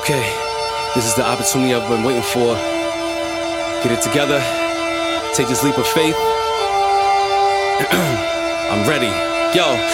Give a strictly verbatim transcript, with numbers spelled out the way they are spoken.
Okay, this is the opportunity I've been waiting for. Get it together, take this leap of faith. I'm ready. Yo,